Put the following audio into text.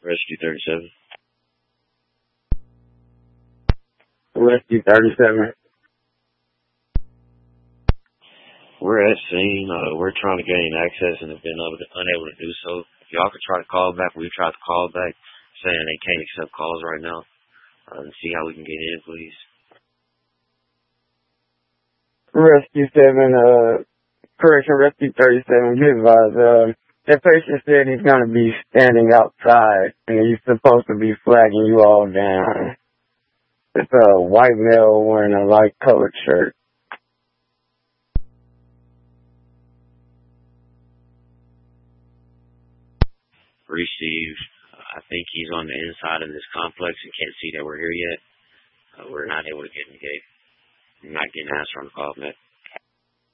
Rescue 37. Rescue 37. We're at scene. We're trying to gain access and have been unable to do so. If y'all could try to call back, we tried to call back saying they can't accept calls right now. And see how we can get in, please. Rescue 7, correction, Rescue 37, be advised, that patient said he's going to be standing outside and he's supposed to be flagging you all down. It's a white male wearing a light colored shirt. Received. I think he's on the inside of this complex and can't see that we're here yet. We're not able to get engaged. I'm not getting an answer on the call, man.